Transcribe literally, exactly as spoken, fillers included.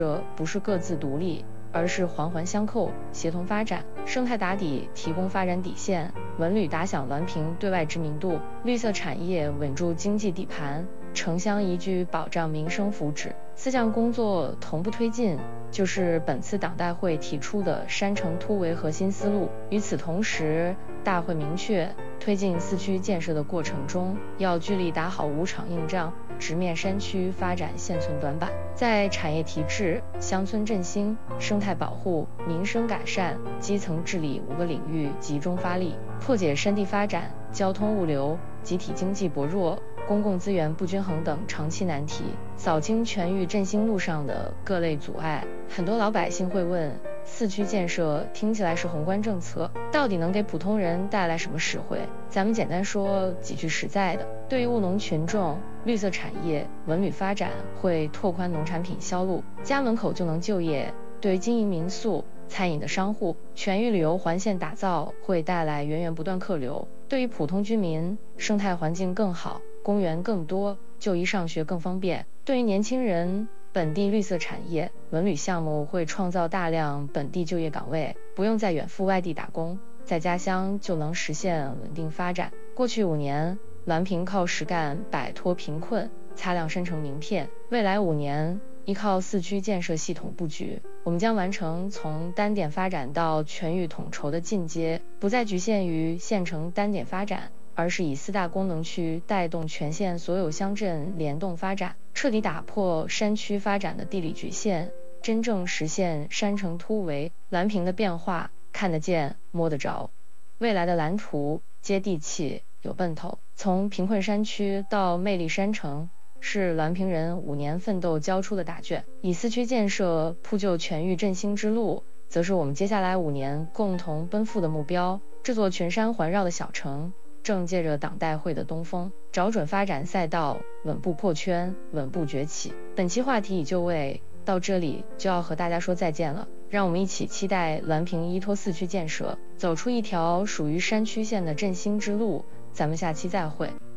这不是各自独立，而是环环相扣，协同发展。生态打底提供发展底线，文旅打响滦平对外知名度，绿色产业稳住经济底盘，城乡宜居保障民生福祉。四项工作同步推进，就是本次党代会提出的山城突围核心思路。与此同时，大会明确，推进四区建设的过程中，要聚力打好五场硬仗，直面山区发展现存短板，在产业提质、乡村振兴、生态保护、民生改善、基层治理五个领域集中发力，破解山地发展、交通物流、集体经济薄弱、公共资源不均衡等长期难题，扫清全域振兴路上的各类阻碍。很多老百姓会问，四区建设听起来是宏观政策，到底能给普通人带来什么实惠？咱们简单说几句实在的。对于务农群众，绿色产业、文旅发展会拓宽农产品销路，家门口就能就业；对于经营民宿、餐饮的商户，全域旅游环线打造会带来源源不断客流；对于普通居民，生态环境更好，公园更多，就医上学更方便；对于年轻人，本地绿色产业、文旅项目会创造大量本地就业岗位，不用再远赴外地打工，在家乡就能实现稳定发展。过去五年，滦平靠实干摆脱贫困，擦亮山城名片。未来五年，依靠四区建设系统布局，我们将完成从单点发展到全域统筹的进阶，不再局限于县城单点发展，而是以四大功能区带动全县所有乡镇联动发展，彻底打破山区发展的地理局限，真正实现山城突围。滦平的变化看得见摸得着，未来的蓝图接地气有奔头。从贫困山区到魅力山城，是滦平人五年奋斗交出的答卷。以四区建设铺就全域振兴之路，则是我们接下来五年共同奔赴的目标。这座群山环绕的小城，正借着党代会的东风，找准发展赛道，稳步破圈，稳步崛起。本期话题已就位，到这里就要和大家说再见了。让我们一起期待滦平依托四区建设，走出一条属于山区线的振兴之路。咱们下期再会。